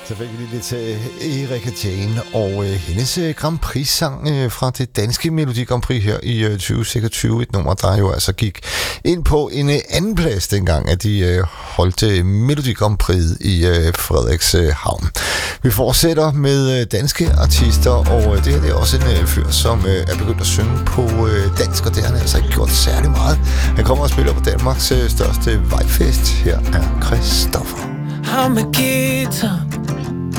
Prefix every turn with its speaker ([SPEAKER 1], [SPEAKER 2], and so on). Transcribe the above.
[SPEAKER 1] Så fik vi lige lidt til Erika Jane og hendes Grand Prix-sang fra det danske Melodi Grand Prix her i 2026. Et nummer, der jo altså gik ind på en anden plads dengang, at de holdt Melodi Grand Prix i Frederikshavn. Vi fortsætter med danske artister, og det her det er også en fyr, som er begyndt at synge på dansk, og det har han altså ikke gjort særlig meget. Han kommer og spiller på Danmarks største vejfest. Her er Christoffer.
[SPEAKER 2] Ham med guitar